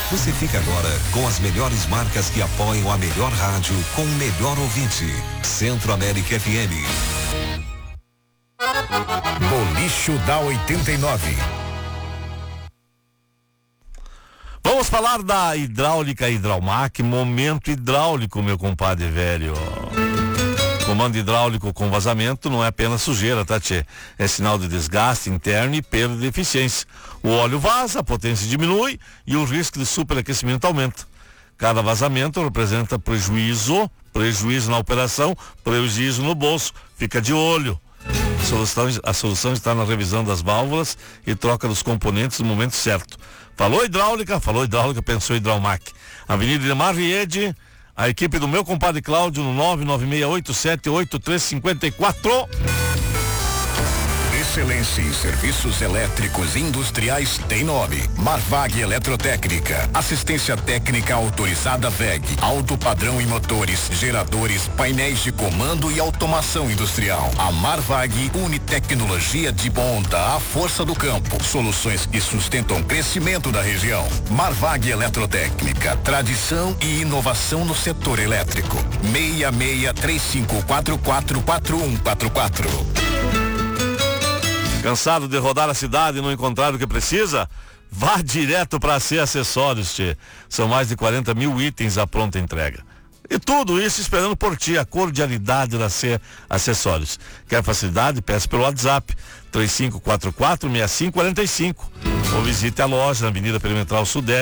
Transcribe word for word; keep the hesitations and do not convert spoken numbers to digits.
Você fica agora com as melhores marcas que apoiam a melhor rádio com o melhor ouvinte. Centro América F M. Bolicho da oitenta e nove. Vamos falar da hidráulica Hidraumac, momento hidráulico, meu compadre velho. Comando hidráulico com vazamento não é apenas sujeira, tá, tchê? É sinal de desgaste interno e perda de eficiência. O óleo vaza, a potência diminui e o risco de superaquecimento aumenta. Cada vazamento representa prejuízo, prejuízo na operação, prejuízo no bolso. Fica de olho. A solução, a solução está na revisão das válvulas e troca dos componentes no momento certo. Falou hidráulica, falou hidráulica, pensou Hidraumac. Avenida Idemar Riede, a equipe do meu compadre Cláudio no nove nove seis oito sete oito três cinco quatro. Excelência em serviços elétricos industriais tem nome. Marvag Eletrotécnica. Assistência técnica autorizada V E G. Alto padrão em motores, geradores, painéis de comando e automação industrial. A Marvag une tecnologia de ponta à força do campo. Soluções que sustentam o crescimento da região. Marvag Eletrotécnica. Tradição e inovação no setor elétrico. seis seis três cinco quatro quatro quatro um quatro quatro. Cansado de rodar a cidade e não encontrar o que precisa? Vá direto para a C Acessórios, tchê. São mais de quarenta mil itens à pronta entrega. E tudo isso esperando por ti, a cordialidade da C Acessórios. Quer facilidade? Peça pelo WhatsApp três cinco quatro quatro seis cinco quatro cinco ou visite a loja na Avenida Perimetral Sudeste.